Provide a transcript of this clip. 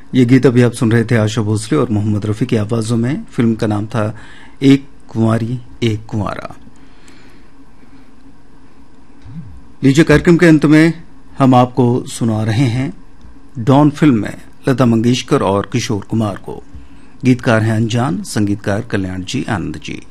ये गीत अभी आप सुन रहे थे आशा भोसले और मोहम्मद रफी की आवाजों में। फिल्म का नाम था एक कुंवारी एक कुंवारा। लीजिए, कार्यक्रम के अंत में हम आपको सुना रहे हैं डॉन फिल्म में लता मंगेशकर और किशोर कुमार को। गीतकार हैं अनजान, संगीतकार कल्याण जी आनंद जी।